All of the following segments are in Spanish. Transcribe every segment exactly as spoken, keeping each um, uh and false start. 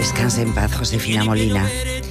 Descanse en paz, Josefina Molina.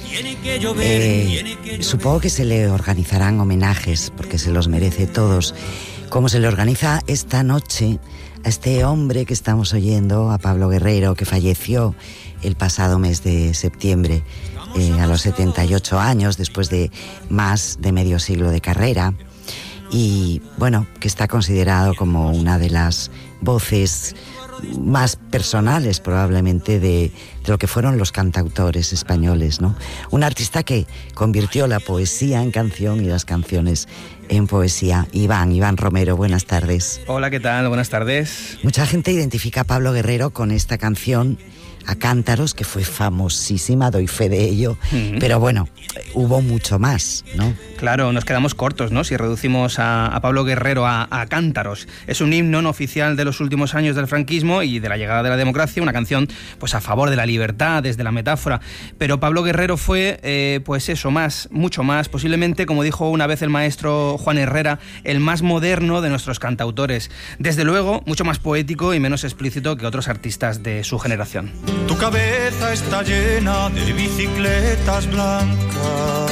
Eh, supongo que se le organizarán homenajes, porque se los merece todos, como se le organiza esta noche a este hombre que estamos oyendo, a Pablo Guerrero, que falleció el pasado mes de septiembre, eh, a los setenta y ocho años, después de más de medio siglo de carrera, y bueno, que está considerado como una de las voces más personales probablemente de, de lo que fueron los cantautores españoles, ¿no? Un artista que convirtió la poesía en canción y las canciones en poesía. Iván, Iván Romero, buenas tardes. Hola, ¿qué tal? Buenas tardes. Mucha gente identifica a Pablo Guerrero con esta canción, A Cántaros, que fue famosísima, doy fe de ello, uh-huh. Pero bueno, hubo mucho más, ¿no? Claro, nos quedamos cortos, ¿no? Si reducimos a, a Pablo Guerrero a, a Cántaros. Es un himno no oficial de los últimos años del franquismo y de la llegada de la democracia, una canción pues a favor de la libertad, desde la metáfora. Pero Pablo Guerrero fue, eh, pues eso, más, mucho más, posiblemente, como dijo una vez el maestro Juan Herrera, el más moderno de nuestros cantautores. Desde luego, mucho más poético y menos explícito que otros artistas de su generación. Tu cabeza está llena de bicicletas blancas.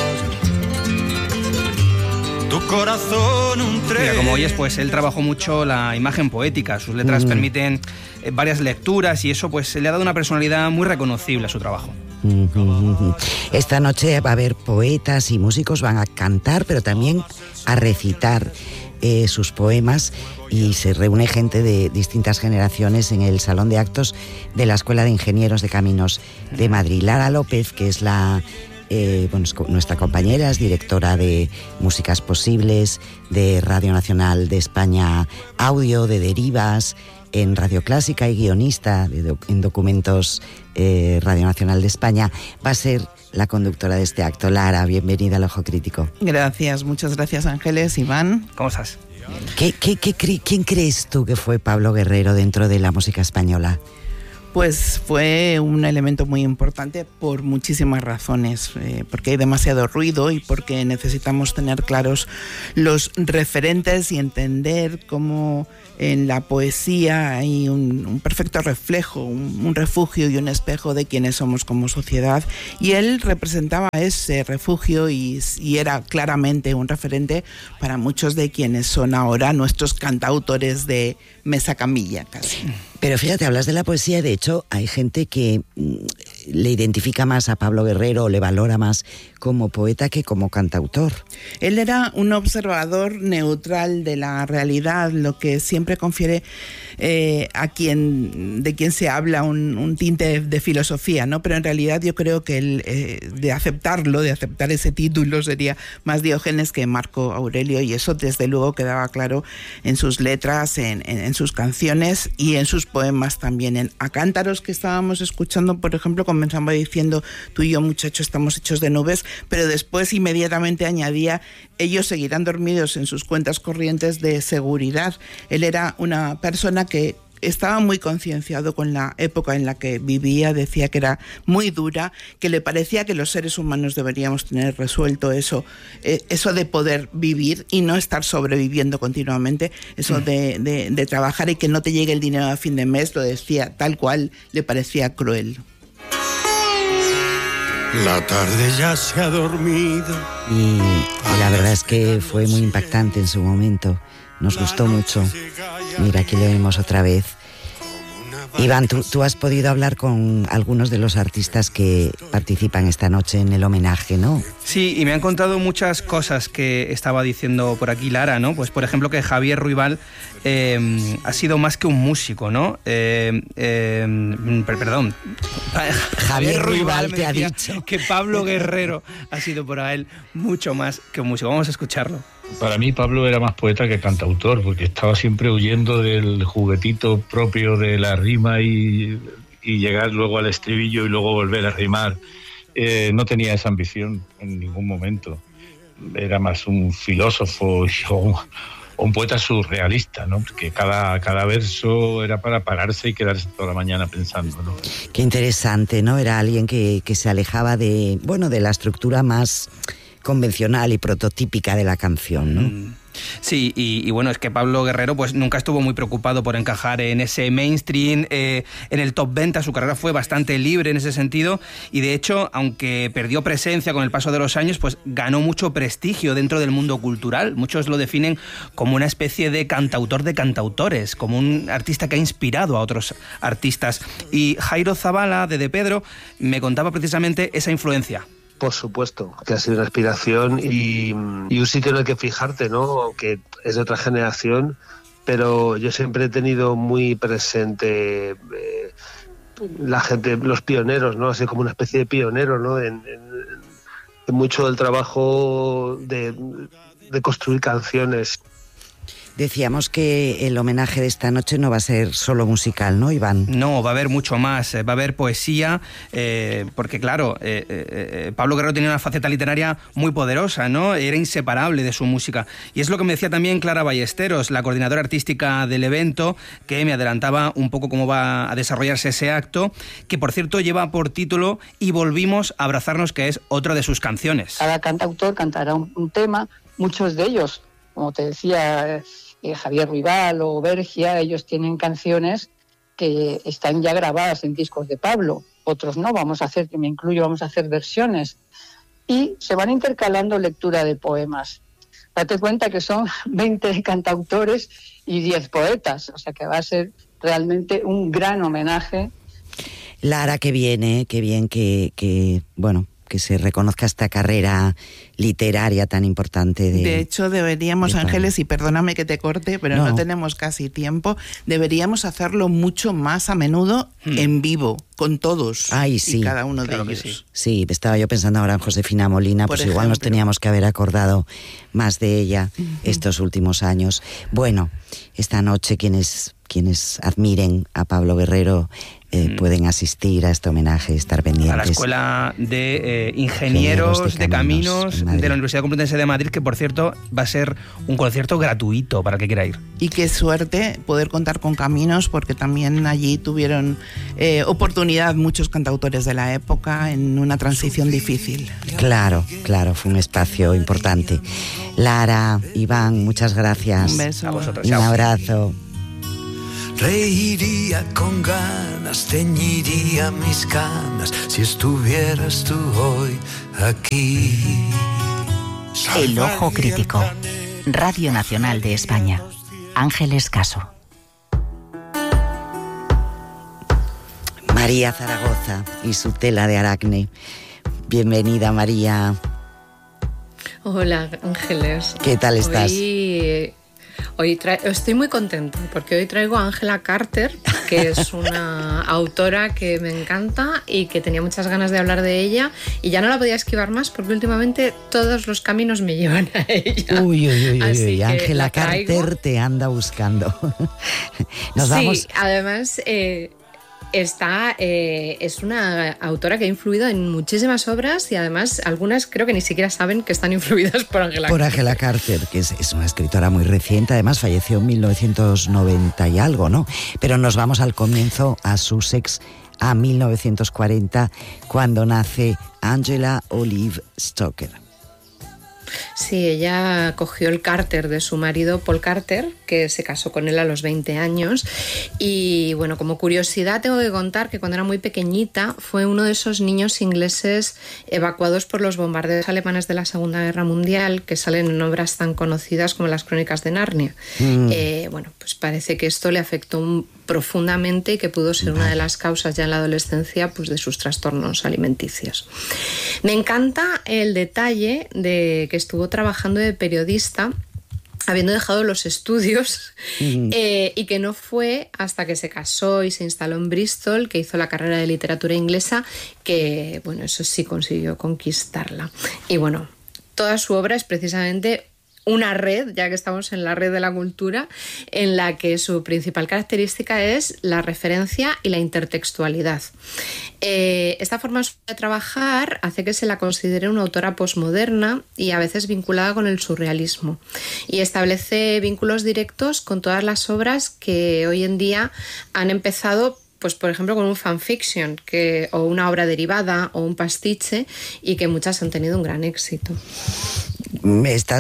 Tu corazón un tren. Mira, como oyes, pues él trabajó mucho la imagen poética. Sus letras mm. permiten eh, varias lecturas y eso pues le ha dado una personalidad muy reconocible a su trabajo. Esta noche va a haber poetas y músicos, van a cantar, pero también a recitar eh, sus poemas, y se reúne gente de distintas generaciones en el Salón de Actos de la Escuela de Ingenieros de Caminos de Madrid. Lara López, que es la eh, bueno, nuestra compañera, es directora de Músicas Posibles, de Radio Nacional de España Audio, de Derivas en Radio Clásica, y guionista de doc- en Documentos eh, Radio Nacional de España, va a ser la conductora de este acto. Lara, bienvenida al Ojo Crítico. Gracias, muchas gracias, Ángeles. Iván, ¿cómo estás? ¿Qué, qué, qué, ¿Quién crees tú que fue Pablo Guerrero dentro de la música española? Pues fue un elemento muy importante por muchísimas razones, eh, porque hay demasiado ruido y porque necesitamos tener claros los referentes y entender cómo en la poesía hay un, un perfecto reflejo, un, un refugio y un espejo de quienes somos como sociedad, y él representaba ese refugio y, y era claramente un referente para muchos de quienes son ahora nuestros cantautores de mesa camilla casi. Pero fíjate, hablas de la poesía, de hecho hay gente que mm, le identifica más a Pablo Guerrero o le valora más como poeta que como cantautor. Él era un observador neutral de la realidad, lo que siempre confiere eh, a quien de quien se habla un, un tinte de filosofía, ¿no? Pero en realidad yo creo que él, eh, de aceptarlo, de aceptar ese título, sería más Diógenes que Marco Aurelio, y eso desde luego quedaba claro en sus letras, en, en, en sus canciones y en sus poemas también. En A Cántaros, que estábamos escuchando, por ejemplo, comenzaba diciendo: tú y yo, muchacho, estamos hechos de nubes, pero después inmediatamente añadía: ellos seguirán dormidos en sus cuentas corrientes de seguridad. Él era una persona que estaba muy concienciado con la época en la que vivía, decía que era muy dura, que le parecía que los seres humanos deberíamos tener resuelto eso, eh, eso de poder vivir y no estar sobreviviendo continuamente, eso de, de, de trabajar y que no te llegue el dinero a fin de mes, lo decía tal cual, le parecía cruel. La tarde ya se ha dormido. Y, y la verdad es que fue muy impactante en su momento. Nos gustó mucho. Mira, aquí lo vemos otra vez. Iván, tú, tú has podido hablar con algunos de los artistas que participan esta noche en el homenaje, ¿no? Sí, y me han contado muchas cosas que estaba diciendo por aquí Lara, ¿no? Pues por ejemplo que Javier Ruibal eh, ha sido más que un músico, ¿no? Eh, eh, perdón. Javier Ruibal te ha dicho que Pablo Guerrero ha sido para él mucho más que un músico. Vamos a escucharlo. Para mí Pablo era más poeta que cantautor, porque estaba siempre huyendo del juguetito propio de la rima y, y llegar luego al estribillo y luego volver a rimar. Eh, no tenía esa ambición en ningún momento. Era más un filósofo o un, un poeta surrealista, ¿no? Porque cada, cada verso era para pararse y quedarse toda la mañana pensando, ¿no? Qué interesante, ¿no? Era alguien que, que se alejaba de, bueno, de la estructura más convencional y prototípica de la canción, ¿no? Sí, y, y bueno, es que Pablo Guerrero pues nunca estuvo muy preocupado por encajar en ese mainstream, eh, en el top venta. Su carrera fue bastante libre en ese sentido y de hecho, aunque perdió presencia con el paso de los años, pues ganó mucho prestigio dentro del mundo cultural. Muchos lo definen como una especie de cantautor de cantautores, como un artista que ha inspirado a otros artistas. Y Jairo Zabala, de De Pedro, me contaba precisamente esa influencia. Por supuesto, que ha sido una inspiración y, y un sitio en el que fijarte, ¿no? Aunque es de otra generación, pero yo siempre he tenido muy presente eh, la gente, los pioneros, ¿no? Así como una especie de pionero, ¿no? En, en, en mucho del trabajo de, de construir canciones. Decíamos que el homenaje de esta noche no va a ser solo musical, ¿no, Iván? No, va a haber mucho más, va a haber poesía, eh, porque claro, eh, eh, Pablo Guerrero tenía una faceta literaria muy poderosa, ¿no? Era inseparable de su música. Y es lo que me decía también Clara Ballesteros, la coordinadora artística del evento, que me adelantaba un poco cómo va a desarrollarse ese acto, que por cierto lleva por título Y volvimos a abrazarnos, que es otra de sus canciones. Cada cantautor cantará un, un tema, muchos de ellos, como te decía eh, Javier Ruibal o Bergia, ellos tienen canciones que están ya grabadas en discos de Pablo, otros no, vamos a hacer, que me incluyo, vamos a hacer versiones, y se van intercalando lectura de poemas. Date cuenta que son veinte cantautores y diez poetas, o sea que va a ser realmente un gran homenaje. Lara, qué bien, ¿eh? Qué bien que, que, bueno, que se reconozca esta carrera literaria tan importante. De, de hecho, deberíamos, de Ángeles, y perdóname que te corte, pero no. no tenemos casi tiempo, deberíamos hacerlo mucho más a menudo hmm. en vivo, con todos. Ay, sí. Y cada uno claro de ellos. Sí. sí, estaba yo pensando ahora en Josefina Molina, Por pues ejemplo. Igual nos teníamos que haber acordado más de ella uh-huh. estos últimos años. Bueno, esta noche quienes, quienes admiren a Pablo Guerrero Eh, mm. pueden asistir a este homenaje, estar pendientes. A la Escuela de eh, Ingenieros, Ingenieros de, de Caminos, Caminos de la Universidad Complutense de Madrid, que por cierto va a ser un concierto gratuito para el que quiera ir. Y qué suerte poder contar con Caminos, porque también allí tuvieron eh, oportunidad muchos cantautores de la época en una transición difícil. Claro, claro, fue un espacio importante. Lara, Iván, muchas gracias. Un beso. A vosotros. Un abrazo. Reiría con ganas, teñiría mis canas si estuvieras tú hoy aquí. El Ojo Crítico, Radio Nacional de España. Ángeles Caso. María Zaragoza y su tela de Aracne. Bienvenida, María. Hola, Ángeles. ¿Qué tal estás? Hoy... Hoy tra- estoy muy contenta porque hoy traigo a Angela Carter, que es una autora que me encanta y que tenía muchas ganas de hablar de ella y ya no la podía esquivar más porque últimamente todos los caminos me llevan a ella. Uy, uy, uy, uy, uy. Angela Carter te anda buscando. Nos sí, vamos. Además... Eh, Está, eh, es una autora que ha influido en muchísimas obras y además algunas creo que ni siquiera saben que están influidas por Angela Por Carter. Angela Carter, que es, es una escritora muy reciente, además falleció en mil novecientos noventa y algo, ¿no? Pero nos vamos al comienzo, a Sussex, a mil novecientos cuarenta, cuando nace Angela Olive Stoker. Sí, ella cogió el Carter de su marido Paul Carter, que se casó con él a los veinte años. Y bueno, como curiosidad tengo que contar que cuando era muy pequeñita fue uno de esos niños ingleses evacuados por los bombardeos alemanes de la Segunda Guerra Mundial, que salen en obras tan conocidas como las Crónicas de Narnia. Mm. Eh, bueno, pues parece que esto le afectó un profundamente y que pudo ser una de las causas ya en la adolescencia pues de sus trastornos alimenticios. Me encanta el detalle de que estuvo trabajando de periodista habiendo dejado los estudios mm. eh, y que no fue hasta que se casó y se instaló en Bristol que hizo la carrera de literatura inglesa, que bueno, eso sí consiguió conquistarla. Y bueno, toda su obra es precisamente una red, ya que estamos en la red de la cultura, en la que su principal característica es la referencia y la intertextualidad. Eh, esta forma de trabajar hace que se la considere una autora posmoderna y a veces vinculada con el surrealismo, y establece vínculos directos con todas las obras que hoy en día han empezado, pues por ejemplo con un fanfiction que, o una obra derivada o un pastiche, y que muchas han tenido un gran éxito. Estás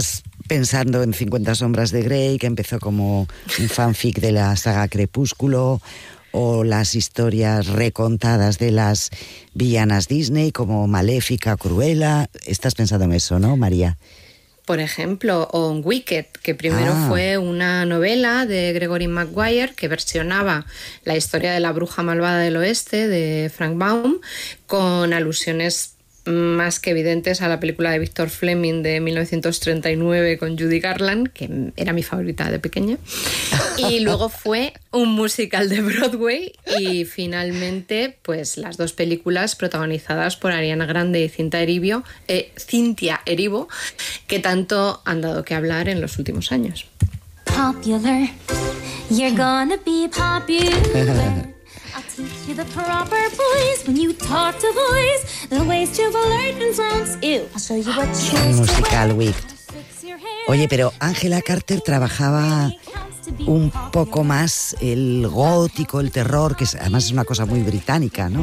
pensando en cincuenta sombras de Grey, que empezó como un fanfic de la saga Crepúsculo, o las historias recontadas de las villanas Disney como Maléfica, Cruella. Estás pensando en eso, ¿no, María? Por ejemplo, o en Wicked, que primero ah. fue una novela de Gregory Maguire que versionaba la historia de la bruja malvada del oeste de Frank Baum con alusiones más que evidentes a la película de Victor Fleming de mil novecientos treinta y nueve con Judy Garland, que era mi favorita de pequeña. Y luego fue un musical de Broadway y finalmente pues las dos películas protagonizadas por Ariana Grande y Cintia Erivo, eh, Cynthia Erivo, que tanto han dado que hablar en los últimos años. Popular, you're gonna be popular. I'll teach you the proper voice when you talk to boys, the ways to alert and sounds. Ew, I'll show you what you musical Wicked. Oye, pero Angela Carter trabajaba un poco más el gótico, el terror, que es, además es una cosa muy británica, ¿no?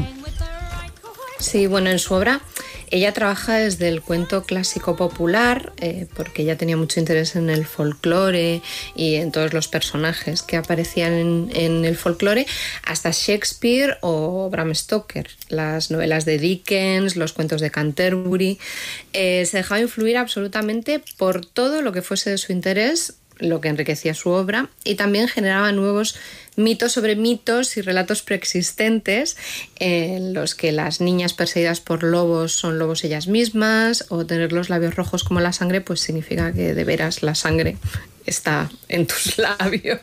Sí, bueno, en su obra ella trabaja desde el cuento clásico popular, eh, porque ella tenía mucho interés en el folclore y en todos los personajes que aparecían en, en el folclore, hasta Shakespeare o Bram Stoker, las novelas de Dickens, los cuentos de Canterbury. Eh, se dejaba influir absolutamente por todo lo que fuese de su interés, lo que enriquecía su obra, y también generaba nuevos mitos sobre mitos y relatos preexistentes en los que las niñas perseguidas por lobos son lobos ellas mismas, o tener los labios rojos como la sangre pues significa que de veras la sangre está en tus labios.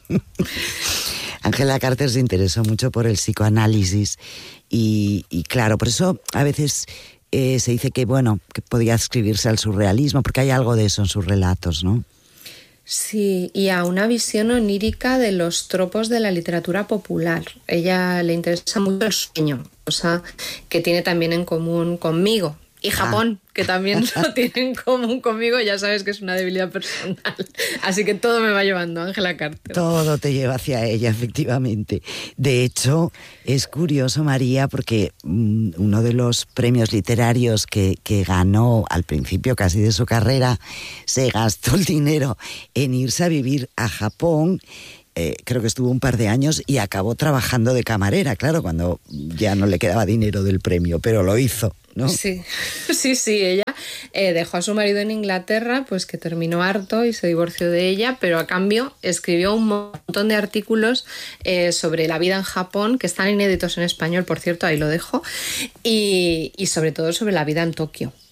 Angela Carter se interesó mucho por el psicoanálisis y, y claro, por eso a veces eh, se dice que bueno, que podía escribirse al surrealismo, porque hay algo de eso en sus relatos, ¿no? Sí, y a una visión onírica de los tropos de la literatura popular. Ella le interesa mucho el sueño, cosa que tiene también en común conmigo. Y Japón, ah. que también lo tiene en común conmigo, ya sabes que es una debilidad personal. Así que todo me va llevando, Angela Carter. Todo te lleva hacia ella, efectivamente. De hecho, es curioso, María, porque um, uno de los premios literarios que, que ganó al principio casi de su carrera, se gastó el dinero en irse a vivir a Japón. Eh, creo que estuvo un par de años y acabó trabajando de camarera, claro, cuando ya no le quedaba dinero del premio, pero lo hizo, ¿no? Sí, sí, sí, ella eh, dejó a su marido en Inglaterra, pues que terminó harto y se divorció de ella, pero a cambio escribió un montón de artículos eh, sobre la vida en Japón, que están inéditos en español, por cierto, ahí lo dejo, y, y sobre todo sobre la vida en Tokio.